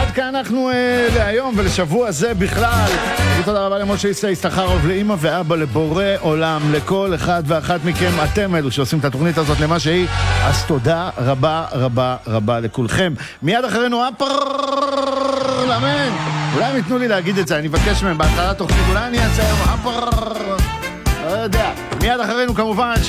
עד כאן אנחנו להיום ולשבוע זה בכלל. תודה רבה למשה יששכרוב, לאמא ואבא, לבורא עולם, לכל אחד ואחת מכם. אתם אלו שעושים את התוכנית הזאת למה שהיא, אז תודה רבה רבה רבה לכולכם. מיד אחרינו הפרלמנט. אולי הם יתנו לי להגיד את זה, אני מבקש מהם בהתחלת תוכנית, אולי אני אעשה הפרלמנט, לא יודע. מיד אחרינו כמובן